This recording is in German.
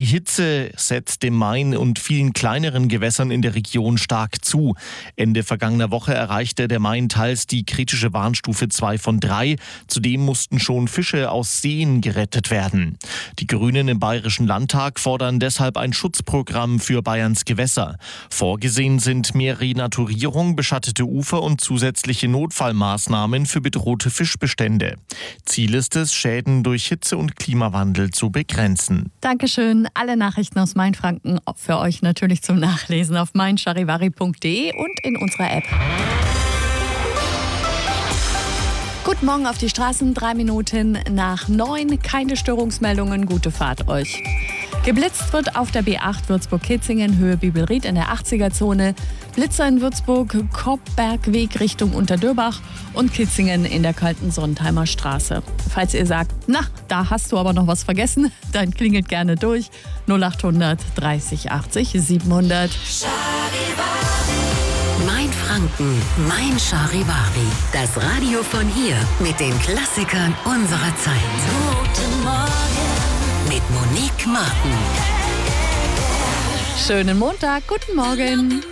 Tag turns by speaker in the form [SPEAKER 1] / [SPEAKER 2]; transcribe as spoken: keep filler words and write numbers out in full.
[SPEAKER 1] Hitze setzt dem Main und vielen kleineren Gewässern in der Region stark zu. Ende vergangener Woche erreichte der Main teils die kritische Warnstufe zwei von drei. Zudem mussten schon Fische aus Seen gerettet werden. Die Grünen im Bayerischen Landtag fordern deshalb ein Schutzprogramm für Bayerns Gewässer. Vorgesehen sind mehr Renaturierung, beschattete Ufer und zusätzliche Notfallmaßnahmen für bedrohte Fischbestände. Ziel ist es, Schäden durch Hitze und Klimawandel zu begrenzen.
[SPEAKER 2] Dankeschön. Alle Nachrichten aus Mainfranken für euch natürlich zum Nachlesen auf mein charivari punkt de und in unserer App. Guten Morgen auf die Straßen, drei Minuten nach neun. Keine Störungsmeldungen, gute Fahrt euch. Geblitzt wird auf der B acht Würzburg-Kitzingen, Höhe Bibelried in der achtziger-Zone. Blitzer in Würzburg, Koppbergweg Richtung Unterdürbach und Kitzingen in der kalten Sontheimer Straße. Falls ihr sagt, na, da hast du aber noch was vergessen, dann klingelt gerne durch. null acht hundert dreißig achtzig siebenhundert.
[SPEAKER 3] Mainfranken, mein Charivari. Das Radio von hier mit den Klassikern unserer Zeit. Guten Morgen mit Monique Martin.
[SPEAKER 2] Schönen Montag, guten Morgen.